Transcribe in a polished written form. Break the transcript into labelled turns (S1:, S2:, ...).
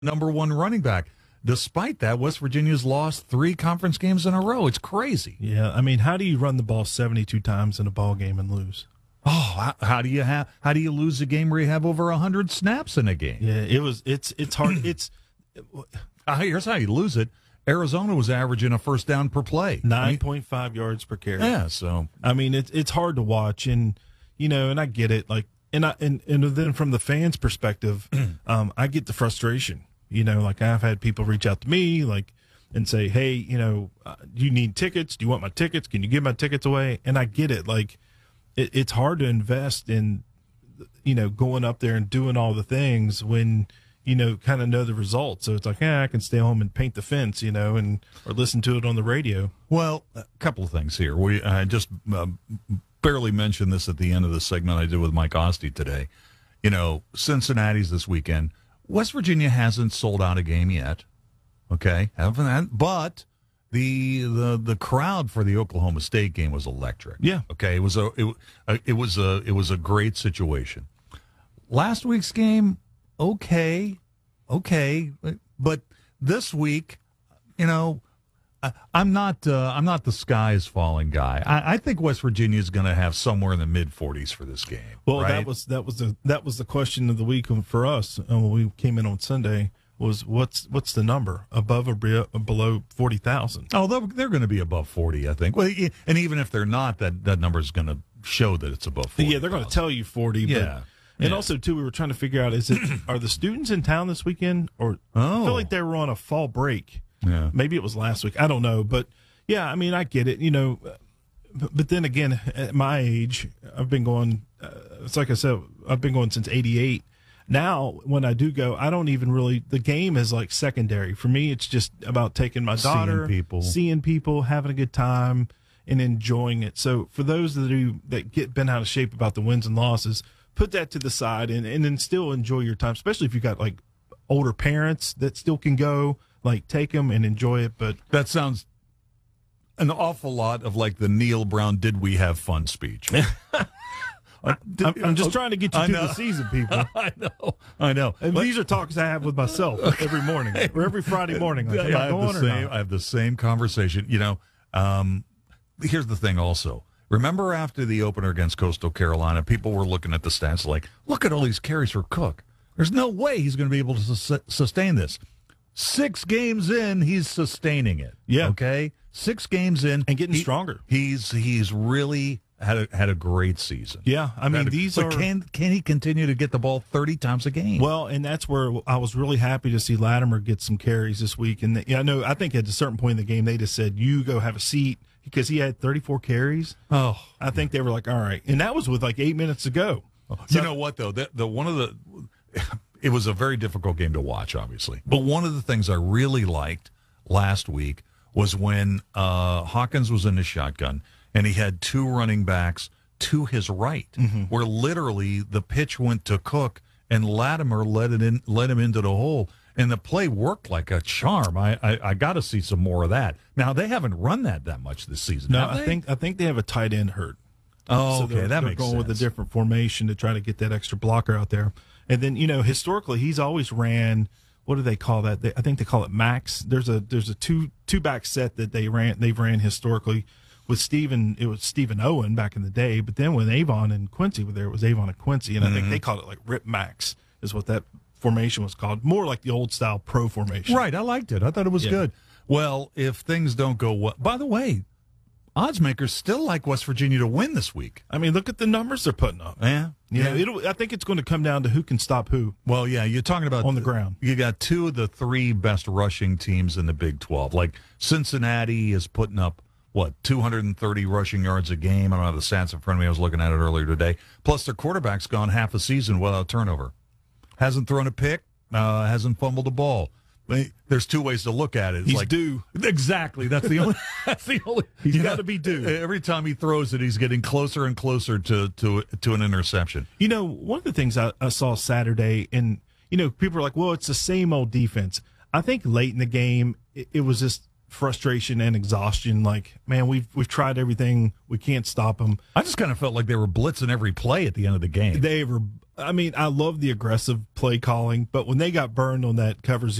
S1: number one running back. Despite that, West Virginia's lost 3 conference games in a row. It's crazy.
S2: Yeah, I mean, how do you run the ball 72 times in a ball game and lose?
S1: Oh, how do you lose a game where you have over 100 snaps in a game?
S2: Yeah, it's hard.
S1: Here's how you lose it. Arizona was averaging a first down per play,
S2: 9.5 yards per carry.
S1: Yeah, so
S2: I mean, it's hard to watch, and and I get it. Like, and then from the fans' perspective, I get the frustration. Like I've had people reach out to me, and say, "Hey, do you need tickets? Do you want my tickets? Can you give my tickets away?" And I get it. Like, it's hard to invest in, going up there and doing all the things when kind of know the results. So it's like, I can stay home and paint the fence, or listen to it on the radio.
S1: Well, a couple of things here. I just barely mentioned this at the end of the segment I did with Mike Ostie today. Cincinnati's this weekend. West Virginia hasn't sold out a game yet. Okay, but the crowd for the Oklahoma State game was electric.
S2: Yeah.
S1: Okay, it was a great situation. Last week's game, okay, but this week, I'm not the sky is falling guy. I think West Virginia is going to have somewhere in the mid-40s for this game.
S2: Well,
S1: right?
S2: that was the question of the week for us when we came in on Sunday. Was what's the number, above or below 40,000?
S1: Oh, they're going to be above 40, I think. Well, and even if they're not, that number is going to show that it's above 40.
S2: Yeah, they're going to tell you 40.
S1: Yeah.
S2: And also, too, we were trying to figure out, are the students in town this weekend? Or I feel like they were on a fall break.
S1: Yeah.
S2: Maybe it was last week. I don't know. But, yeah, I mean, I get it. But then again, at my age, I've been going, it's like I said, I've been going since 88. Now, when I do go, I don't even really, the game is like secondary. For me, it's just about taking my daughter, seeing people, having a good time, and enjoying it. So for those that get bent out of shape about the wins and losses, put that to the side and then still enjoy your time, especially if you've got like older parents that still can go, like take them and enjoy it. But
S1: that sounds an awful lot of like the Neil Brown "Did we have fun" speech.
S2: I'm just trying to get you through the season, people.
S1: I know.
S2: And these are talks I have with myself every morning or every Friday morning. Like,
S1: I have the same conversation. Here's the thing also. Remember after the opener against Coastal Carolina, people were looking at the stats like, look at all these carries for Cook. There's no way he's going to be able to sustain this. 6 games in, he's sustaining it.
S2: Yeah.
S1: Okay? 6 games in.
S2: And getting stronger.
S1: He's really had a great season.
S2: Yeah. I mean,
S1: can he continue to get the ball 30 times a game?
S2: Well, and that's where I was really happy to see Latimer get some carries this week. And I think at a certain point in the game, they just said, you go have a seat. Because he had 34 carries.
S1: Oh,
S2: I think they were like, all right. And that was with like 8 minutes to go.
S1: So, you know what, though? It was a very difficult game to watch, obviously. But one of the things I really liked last week was when Hawkins was in the shotgun and he had 2 running backs to his right, where literally the pitch went to Cook and Latimer led him into the hole. And the play worked like a charm. I got to see some more of that. Now they haven't run that much this season.
S2: No, I think they have a tight end hurt.
S1: Oh,
S2: so
S1: okay, that makes sense.
S2: They're going with a different formation to try to get that extra blocker out there. And then historically he's always ran. What do they call that? I think they call it max. There's a two back set that they've ran historically with Stephen. It was Stephen Owen back in the day. But then when Avon and Quincy were there, it was Avon and Quincy, and I think they called it like Rip Max is what that formation was called, more like the old style pro formation.
S1: Right, I liked it. I thought it was good. Well, if things don't go well, by the way, odds makers still like West Virginia to win this week.
S2: I mean, look at the numbers they're putting up.
S1: Yeah.
S2: I think it's going to come down to who can stop who.
S1: Well, yeah, you're talking about
S2: on the ground.
S1: You got 2 of the 3 best rushing teams in the Big 12. Like Cincinnati is putting up 230 rushing yards a game. I don't have the stats in front of me. I was looking at it earlier today. Plus, their quarterback's gone half a season without turnover. Hasn't thrown a pick, hasn't fumbled a ball. There's 2 ways to look at it.
S2: He's due.
S1: Exactly. That's the only.
S2: He's got to be due.
S1: Every time he throws it, he's getting closer and closer to an interception.
S2: One of the things I saw Saturday, and people are like, "Well, it's the same old defense." I think late in the game, it was just frustration and exhaustion. Like, man, we've tried everything. We can't stop them.
S1: I just kind of felt like they were blitzing every play at the end of the game.
S2: I love the aggressive play calling, but when they got burned on that cover